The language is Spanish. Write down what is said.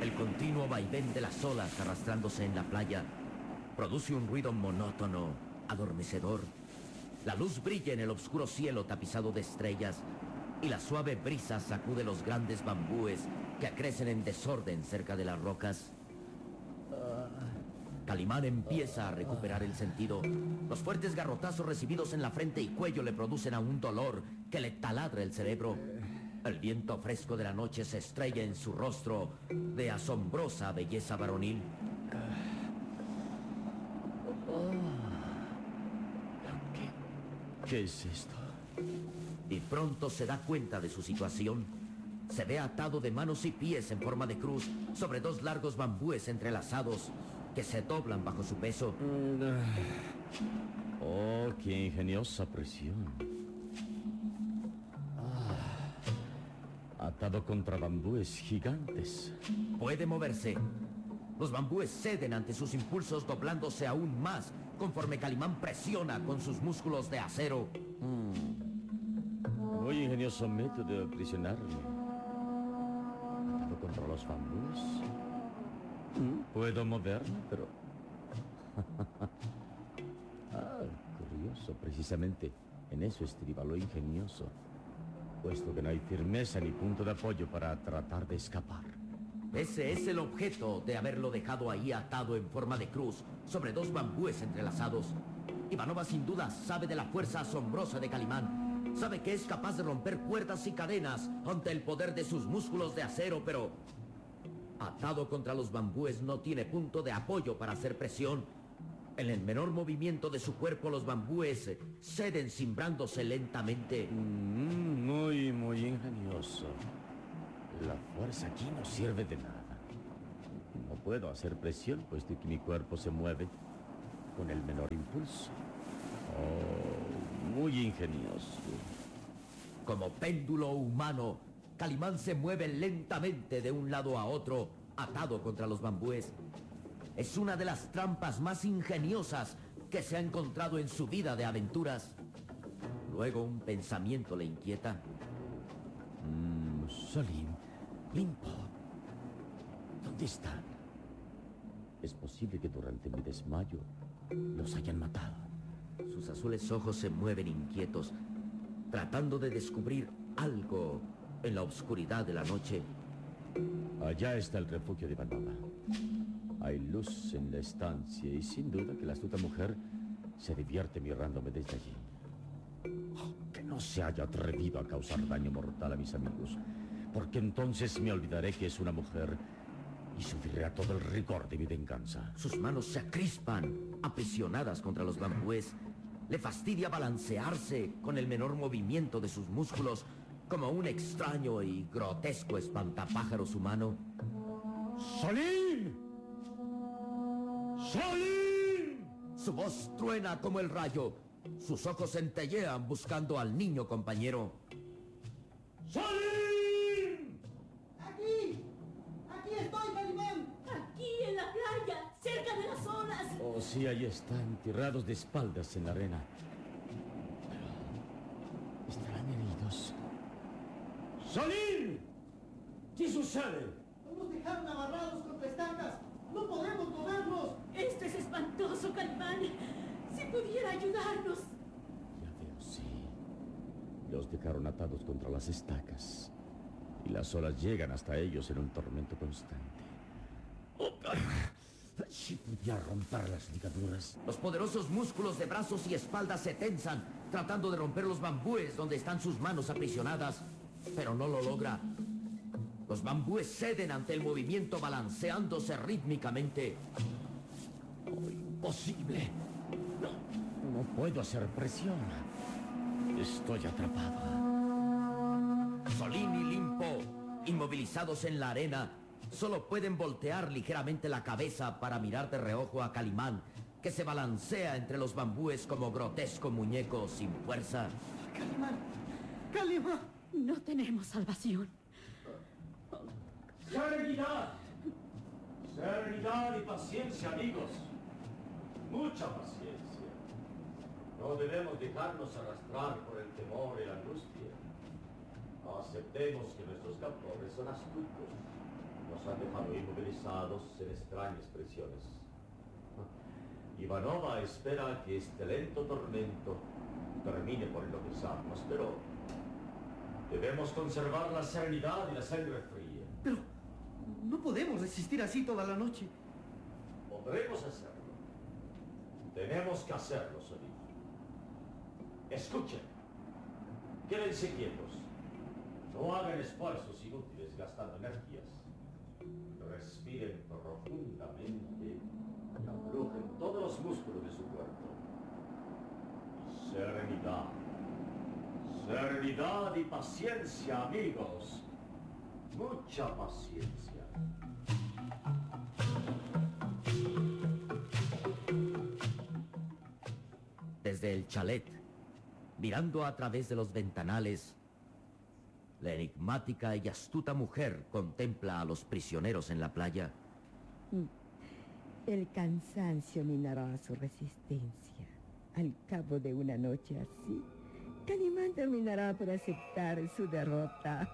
El continuo vaivén de las olas arrastrándose en la playa produce un ruido monótono, adormecedor. La luz brilla en el oscuro cielo tapizado de estrellas y la suave brisa sacude los grandes bambúes que crecen en desorden cerca de las rocas. Calimán empieza a recuperar el sentido. Los fuertes garrotazos recibidos en la frente y cuello le producen aún dolor que le taladra el cerebro. El viento fresco de la noche se estrella en su rostro de asombrosa belleza varonil. ¿Qué es esto? Y pronto se da cuenta de su situación. Se ve atado de manos y pies en forma de cruz sobre dos largos bambúes entrelazados que se doblan bajo su peso. Oh, qué ingeniosa presión. Atado contra bambúes gigantes. Puede moverse. Los bambúes ceden ante sus impulsos, doblándose aún más conforme Calimán presiona con sus músculos de acero. Muy ingenioso método de aprisionarme. Atado contra los bambúes. Puedo moverme, pero... curioso. Precisamente en eso estriba lo ingenioso, puesto que no hay firmeza ni punto de apoyo para tratar de escapar. Ese es el objeto de haberlo dejado ahí atado en forma de cruz sobre dos bambúes entrelazados. Ivanova sin duda sabe de la fuerza asombrosa de Calimán. Sabe que es capaz de romper cuerdas y cadenas ante el poder de sus músculos de acero, pero... atado contra los bambúes no tiene punto de apoyo para hacer presión. En el menor movimiento de su cuerpo los bambúes ceden cimbrándose lentamente. Muy ingenioso. La fuerza aquí no sirve de nada. No puedo hacer presión, puesto que mi cuerpo se mueve con el menor impulso. Oh, muy ingenioso. Como péndulo humano, Calimán se mueve lentamente de un lado a otro, atado contra los bambúes. Es una de las trampas más ingeniosas que se ha encontrado en su vida de aventuras. Luego un pensamiento le inquieta. Salim, Limpo, ¿dónde están? Es posible que durante mi desmayo los hayan matado. Sus azules ojos se mueven inquietos, tratando de descubrir algo en la oscuridad de la noche. Allá está el refugio de Ivanova. Hay luz en la estancia y sin duda que la astuta mujer se divierte mirándome desde allí. Que no se haya atrevido a causar daño mortal a mis amigos, porque entonces me olvidaré que es una mujer y sufriré todo el rigor de mi venganza. Sus manos se acrispan, aprisionadas contra los bambúes. Le fastidia balancearse con el menor movimiento de sus músculos, como un extraño y grotesco espantapájaros humano. ¡Salim! ¡Salim! Su voz truena como el rayo. Sus ojos centellean buscando al niño compañero. ¡Salim! Aquí estoy, Calimán. Aquí en la playa, cerca de las olas. Oh, sí, ahí están, tirados de espaldas en la arena. Pero estarán heridos. ¡Salim! ¿Qué sucede? Nos dejaron amarrados contra estacas. No podremos movernos. Esto es espantoso, Calimán. Si pudiera ayudarnos. Ya veo, sí. Los dejaron atados contra las estacas. Y las olas llegan hasta ellos en un tormento constante. Si pudiera romper las ligaduras. Los poderosos músculos de brazos y espaldas se tensan, tratando de romper los bambúes donde están sus manos aprisionadas. Pero no lo logra. Los bambúes ceden ante el movimiento, balanceándose rítmicamente. Oh, imposible. No puedo hacer presión. Estoy atrapado. Solín y Limpo, inmovilizados en la arena, solo pueden voltear ligeramente la cabeza para mirar de reojo a Calimán, que se balancea entre los bambúes como grotesco muñeco sin fuerza. Calimán. No tenemos salvación. ¡Serenidad! Serenidad y paciencia, amigos. Mucha paciencia. No debemos dejarnos arrastrar por el temor y la angustia. Aceptemos que nuestros captores son astutos Nos han dejado inmovilizados en extrañas prisiones. Ivanova espera que este lento tormento termine por enloquecernos, pero debemos conservar la serenidad y la sangre fría. Pero no podemos resistir así toda la noche. Podremos hacerlo. Tenemos que hacerlo, Sonic. Escuchen. Quédense quietos. No hagan esfuerzos inútiles gastando energías. Respiren profundamente y aflojen todos los músculos de su cuerpo. Serenidad. Serenidad y paciencia, amigos. Mucha paciencia. Desde el chalet, mirando a través de los ventanales, la enigmática y astuta mujer contempla a los prisioneros en la playa. El cansancio minará su resistencia. Al cabo de una noche así, Calimán terminará por aceptar su derrota.